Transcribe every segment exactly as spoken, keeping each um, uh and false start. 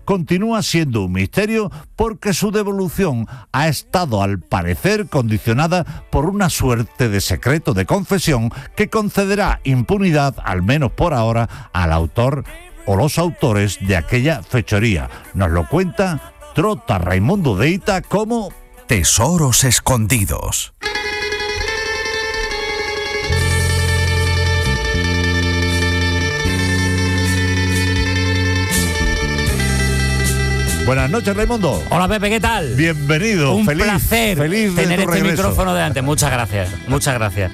continúa siendo un misterio porque su devolución ha estado al parecer condicionada por una suerte de secreto de confesión que concederá impunidad, al menos por ahora, al autor o los autores de aquella fechoría. Nos lo cuenta Trota Raimundo Deita como Tesoros escondidos. Buenas noches, Raimundo. Hola, Pepe, ¿qué tal? Bienvenido. Un feliz, placer feliz tener este regreso. micrófono delante. Muchas gracias, muchas gracias.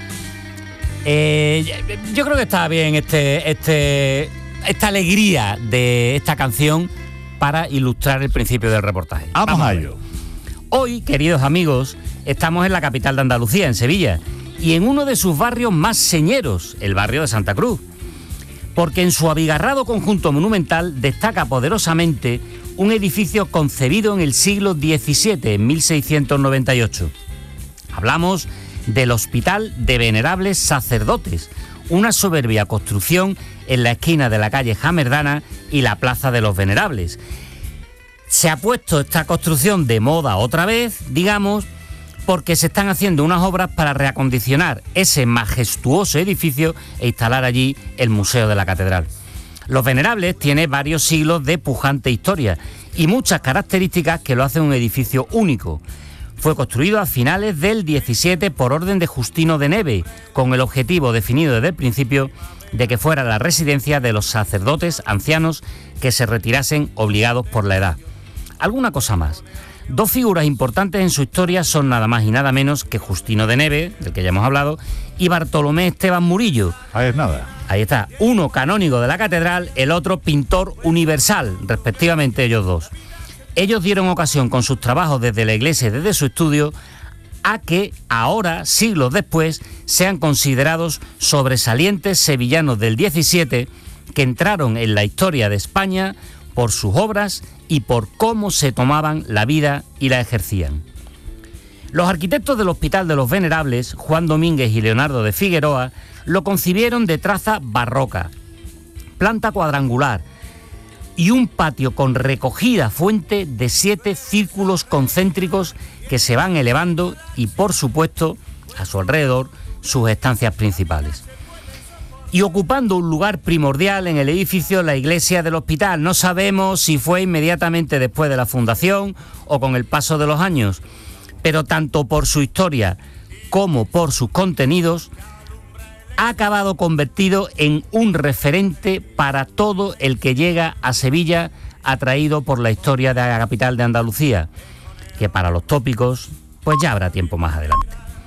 Eh, yo creo que está bien este, este, esta alegría de esta canción para ilustrar el principio del reportaje. Vamos, Vamos a a ello. Hoy, queridos amigos, estamos en la capital de Andalucía, en Sevilla, y en uno de sus barrios más señeros, el barrio de Santa Cruz, porque en su abigarrado conjunto monumental destaca poderosamente un edificio concebido en el siglo diecisiete, en mil seiscientos noventa y ocho. Hablamos del Hospital de Venerables Sacerdotes, una soberbia construcción en la esquina de la calle Jamerdana y la Plaza de los Venerables. Se ha puesto esta construcción de moda otra vez, digamos, porque se están haciendo unas obras para reacondicionar ese majestuoso edificio e instalar allí el Museo de la Catedral. Los Venerables tiene varios siglos de pujante historia y muchas características que lo hacen un edificio único. Fue construido a finales del diecisiete por orden de Justino de Neve, con el objetivo definido desde el principio de que fuera la residencia de los sacerdotes ancianos que se retirasen obligados por la edad. Alguna cosa más. Dos figuras importantes en su historia son nada más y nada menos que Justino de Neve, del que ya hemos hablado, y Bartolomé Esteban Murillo. Ahí es nada. Ahí está, uno canónigo de la catedral, el otro pintor universal, respectivamente ellos dos. Ellos dieron ocasión con sus trabajos desde la iglesia y desde su estudio a que ahora, siglos después, sean considerados sobresalientes sevillanos del diecisiete que entraron en la historia de España por sus obras y por cómo se tomaban la vida y la ejercían. Los arquitectos del Hospital de los Venerables, Juan Domínguez y Leonardo de Figueroa, lo concibieron de traza barroca, planta cuadrangular y un patio con recogida fuente de siete círculos concéntricos que se van elevando y, por supuesto, a su alrededor, sus estancias principales. Y ocupando un lugar primordial en el edificio, la iglesia del hospital. No sabemos si fue inmediatamente después de la fundación o con el paso de los años, pero tanto por su historia como por sus contenidos, ha acabado convertido en un referente para todo el que llega a Sevilla atraído por la historia de la capital de Andalucía, que para los tópicos, pues ya habrá tiempo más adelante.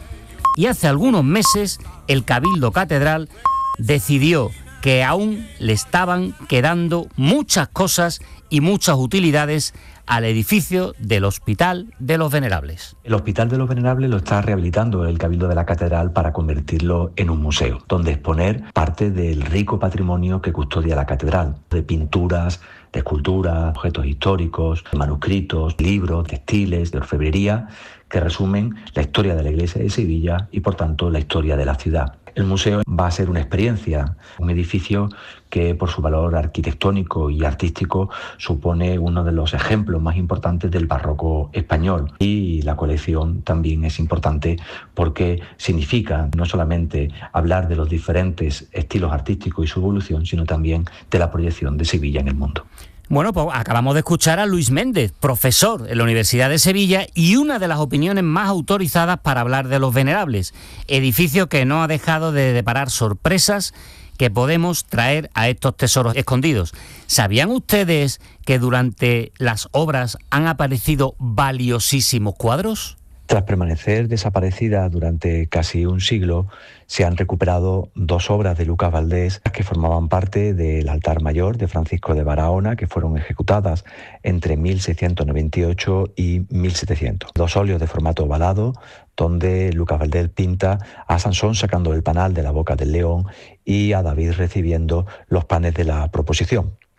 Y hace algunos meses, el Cabildo Catedral decidió que aún le estaban quedando muchas cosas y muchas utilidades al edificio del Hospital de los Venerables. El Hospital de los Venerables lo está rehabilitando el Cabildo de la Catedral para convertirlo en un museo, donde exponer parte del rico patrimonio que custodia la catedral, de pinturas, de esculturas, objetos históricos, manuscritos, libros, textiles, de orfebrería, que resumen la historia de la iglesia de Sevilla y, por tanto, la historia de la ciudad. El museo va a ser una experiencia, un edificio que por su valor arquitectónico y artístico supone uno de los ejemplos más importantes del barroco español. Y la colección también es importante porque significa no solamente hablar de los diferentes estilos artísticos y su evolución, sino también de la proyección de Sevilla en el mundo. Bueno, pues acabamos de escuchar a Luis Méndez, profesor en la Universidad de Sevilla y una de las opiniones más autorizadas para hablar de los Venerables, edificio que no ha dejado de deparar sorpresas que podemos traer a estos tesoros escondidos. ¿Sabían ustedes que durante las obras han aparecido valiosísimos cuadros? Tras permanecer desaparecida durante casi un siglo, se han recuperado dos obras de Lucas Valdés que formaban parte del altar mayor de Francisco de Barahona, que fueron ejecutadas entre mil seiscientos noventa y ocho y mil setecientos. Dos óleos de formato ovalado, donde Lucas Valdés pinta a Sansón sacando el panal de la boca del león y a David recibiendo los panes de la proposición.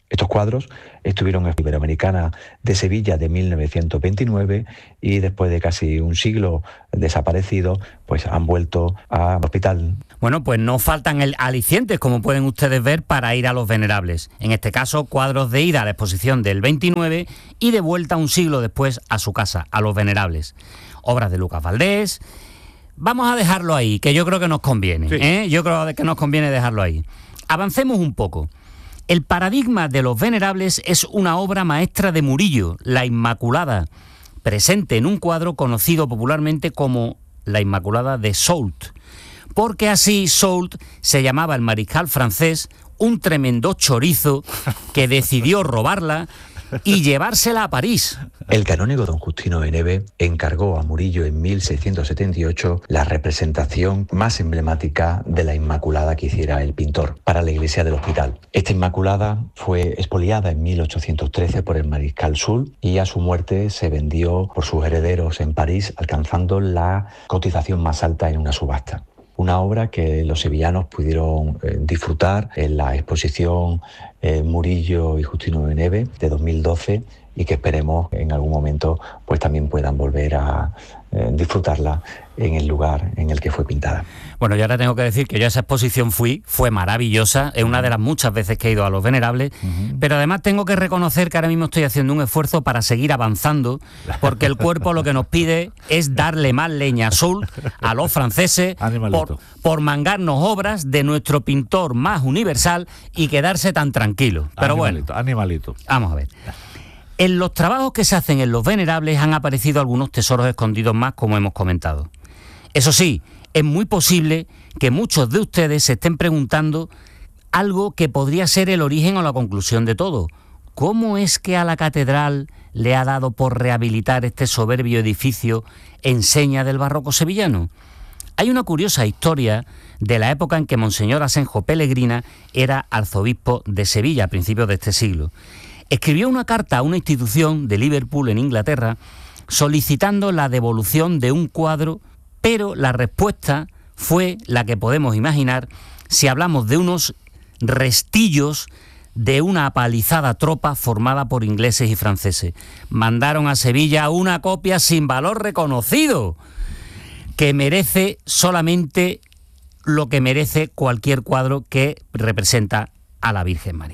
Estos cuadros estuvieron en la Iberoamericana de Sevilla de mil novecientos veintinueve y después de casi un siglo desaparecidos, pues han vuelto al hospital. Bueno, pues no faltan el alicientes, como pueden ustedes ver, para ir a Los Venerables. En este caso, cuadros de ida a la exposición del veintinueve y de vuelta un siglo después a su casa, a Los Venerables. Obras de Lucas Valdés. Vamos a dejarlo ahí, que yo creo que nos conviene. Sí. ¿eh? Yo creo que nos conviene dejarlo ahí. Avancemos un poco. El paradigma de Los Venerables es una obra maestra de Murillo, La Inmaculada, presente en un cuadro conocido popularmente como La Inmaculada de Soult, porque así Soult se llamaba el mariscal francés, un tremendo chorizo que decidió robarla y llevársela a París. El canónigo don Justino de Neve encargó a Murillo en mil seiscientos setenta y ocho la representación más emblemática de la Inmaculada que hiciera el pintor para la iglesia del Hospital. Esta Inmaculada fue expoliada en mil ochocientos trece por el mariscal Soult y a su muerte se vendió por sus herederos en París, alcanzando la cotización más alta en una subasta. Una obra que los sevillanos pudieron eh, disfrutar en la exposición eh, Murillo y Justino de Neve de dos mil doce y que esperemos en algún momento pues también puedan volver a eh, disfrutarla en el lugar en el que fue pintada. Bueno, yo ahora tengo que decir que yo a esa exposición fui, fue maravillosa, es una de las muchas veces que he ido a Los Venerables, uh-huh. pero además tengo que reconocer que ahora mismo estoy haciendo un esfuerzo para seguir avanzando, porque el cuerpo lo que nos pide es darle más leña a Soult, a los franceses, por, por mangarnos obras de nuestro pintor más universal y quedarse tan tranquilo. Pero animalito, bueno, animalito. Vamos a ver. En los trabajos que se hacen en Los Venerables han aparecido algunos tesoros escondidos más, como hemos comentado. Eso sí, es muy posible que muchos de ustedes se estén preguntando algo que podría ser el origen o la conclusión de todo. ¿Cómo es que a la catedral le ha dado por rehabilitar este soberbio edificio enseña del barroco sevillano? Hay una curiosa historia de la época en que Monseñor Asenjo Pellegrina era arzobispo de Sevilla a principios de este siglo. Escribió una carta a una institución de Liverpool, en Inglaterra, solicitando la devolución de un cuadro, pero la respuesta fue la que podemos imaginar si hablamos de unos restillos de una apalizada tropa formada por ingleses y franceses. Mandaron a Sevilla una copia sin valor reconocido, que merece solamente lo que merece cualquier cuadro que representa a la Virgen María.